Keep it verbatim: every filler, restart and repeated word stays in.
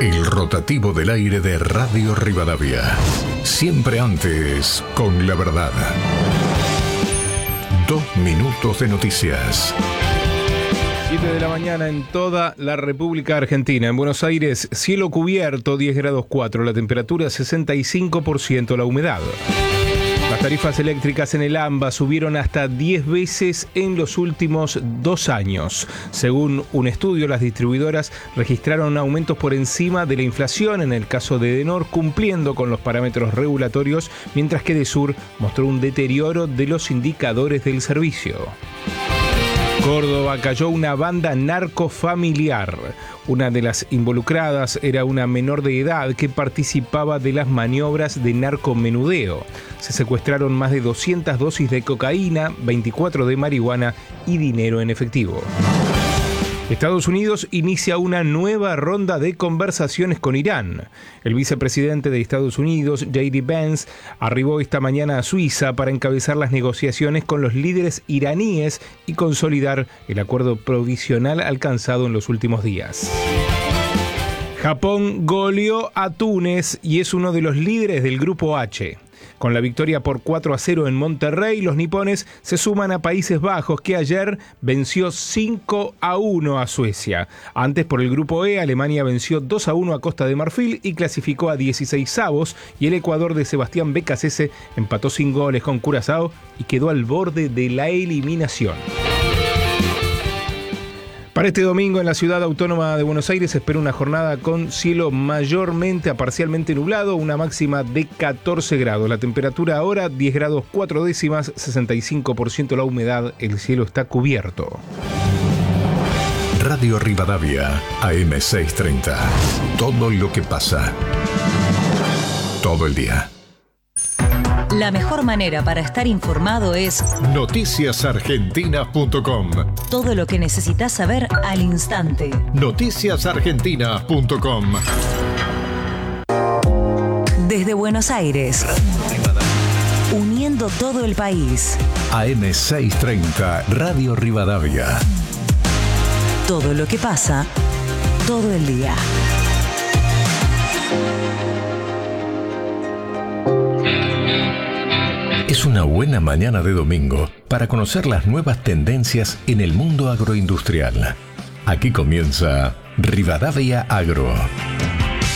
El rotativo del aire de Radio Rivadavia. Siempre antes, con la verdad. Dos minutos de noticias. siete de la mañana en toda la República Argentina. En Buenos Aires, cielo cubierto, diez grados cuatro, la temperatura sesenta y cinco por ciento, la humedad. Las tarifas eléctricas en el AMBA subieron hasta diez veces en los últimos dos años. Según un estudio, las distribuidoras registraron aumentos por encima de la inflación en el caso de Edenor, cumpliendo con los parámetros regulatorios, mientras que Edesur mostró un deterioro de los indicadores del servicio. Córdoba cayó una banda narcofamiliar. Una de las involucradas era una menor de edad que participaba de las maniobras de narcomenudeo. Se secuestraron más de doscientas dosis de cocaína, veinticuatro de marihuana y dinero en efectivo. Estados Unidos inicia una nueva ronda de conversaciones con Irán. El vicepresidente de Estados Unidos, J D Vance, arribó esta mañana a Suiza para encabezar las negociaciones con los líderes iraníes y consolidar el acuerdo provisional alcanzado en los últimos días. Japón goleó a Túnez y es uno de los líderes del Grupo H. Con la victoria por cuatro a cero en Monterrey, los nipones se suman a Países Bajos, que ayer venció cinco a uno a Suecia. Antes, por el Grupo E, Alemania venció dos a uno a Costa de Marfil y clasificó a dieciseisavos, y el Ecuador de Sebastián Becasese empató sin goles con Curazao y quedó al borde de la eliminación. Para este domingo en la Ciudad Autónoma de Buenos Aires se espera una jornada con cielo mayormente a parcialmente nublado, una máxima de catorce grados. La temperatura ahora diez grados cuatro décimas, sesenta y cinco por ciento la humedad, el cielo está cubierto. Radio Rivadavia, A M seiscientos treinta. Todo lo que pasa. Todo el día. La mejor manera para estar informado es noticias argentinas punto com. Todo lo que necesitas saber al instante. noticias argentinas punto com. Desde Buenos Aires, uniendo todo el país. A M seiscientos treinta, Radio Rivadavia. Todo lo que pasa, todo el día. Es una buena mañana de domingo para conocer las nuevas tendencias en el mundo agroindustrial. Aquí comienza Rivadavia Agro.